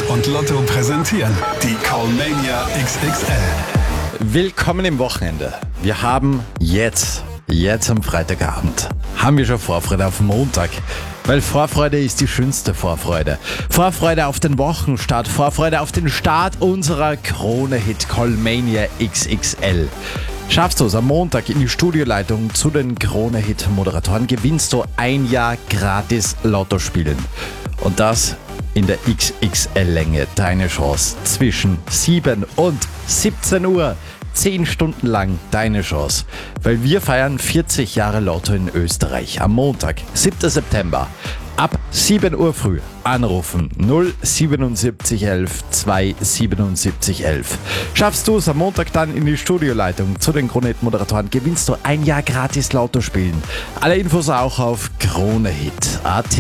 und Lotto präsentieren die Callmania XXL. Willkommen im Wochenende. Wir haben jetzt am Freitagabend, haben wir schon Vorfreude auf Montag. Weil Vorfreude ist die schönste Vorfreude. Vorfreude auf den Wochenstart, Vorfreude auf den Start unserer Krone-Hit Callmania XXL. Schaffst du es am Montag in die Studioleitung zu den Krone-Hit-Moderatoren, gewinnst du ein Jahr gratis Lotto spielen. Und das in der XXL-Länge. Deine Chance zwischen 7 und 17 Uhr. 10 Stunden lang deine Chance. Weil wir feiern 40 Jahre Lotto in Österreich. Am Montag, 7. September. Ab 7 Uhr früh anrufen 07711 27711. Schaffst du es am Montag dann in die Studioleitung zu den Krone-Hit-Moderatoren, gewinnst du ein Jahr gratis Lotto spielen. Alle Infos auch auf kronehit.at.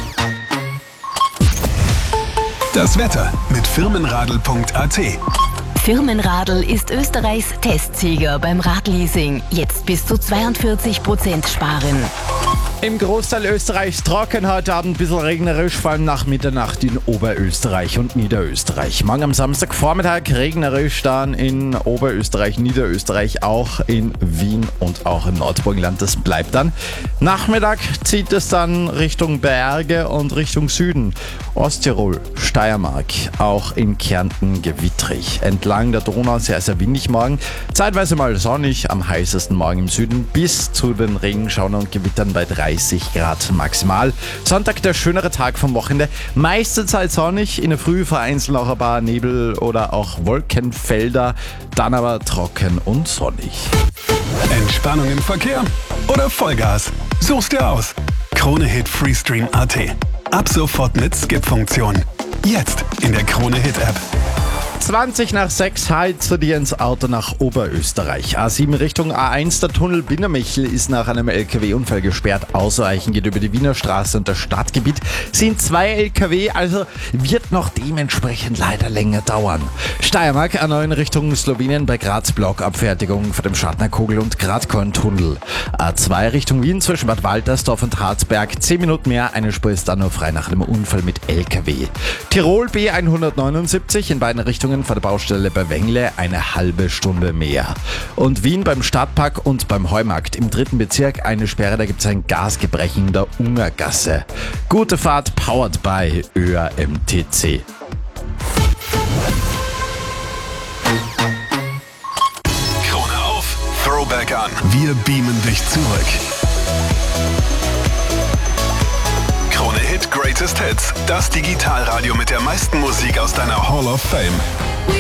Das Wetter mit firmenradl.at. Firmenradl ist Österreichs Testsieger beim Radleasing. Jetzt bis zu 42% sparen. Im Großteil Österreichs trocken, heute Abend ein bisschen regnerisch, vor allem nach Mitternacht in Oberösterreich und Niederösterreich. Morgen am Samstagvormittag regnerisch, dann in Oberösterreich, Niederösterreich, auch in Wien und auch im Nordburgenland. Das bleibt dann. Nachmittag zieht es dann Richtung Berge und Richtung Süden. Osttirol, Steiermark, auch in Kärnten gewittrig. Entlang der Donau sehr, sehr windig morgen. Zeitweise mal sonnig, am heißesten morgen im Süden bis zu den Regenschauern und Gewittern bei 30 Grad maximal. Sonntag der schönere Tag vom Wochenende. Meiste Zeit sonnig, in der Früh vereinzelt auch ein paar Nebel oder auch Wolkenfelder. Dann aber trocken und sonnig. Entspannung im Verkehr oder Vollgas? Such's dir aus. Krone-Hit Freestream.at. Ab sofort mit Skip-Funktion. Jetzt in der Krone-Hit-App. 20 nach 6 heizt du dir ins Auto nach Oberösterreich. A7 Richtung A1, der Tunnel Bindermichel ist nach einem LKW-Unfall gesperrt. Ausweichen geht über die Wiener Straße und das Stadtgebiet. Sind 2 LKW, also wird noch dementsprechend leider länger dauern. Steiermark A9 Richtung Slowenien bei Graz Blockabfertigung vor dem Schartnerkogel- und Gradkorn-Tunnel. A2 Richtung Wien zwischen Bad Waltersdorf und Harzberg. 10 Minuten mehr, eine Spur ist dann nur frei nach einem Unfall mit LKW. Tirol B179 in beiden Richtungen vor der Baustelle bei Wengle eine halbe Stunde mehr. Und Wien beim Stadtpark und beim Heumarkt im 3. Bezirk eine Sperre, da gibt es ein Gasgebrechen in der Ungergasse. Gute Fahrt, powered by ÖAMTC. Krone auf, Throwback an. Wir beamen dich zurück. Krone Hit Greatest Hits. Das Digitalradio mit der meisten Musik aus deiner Hall of Fame.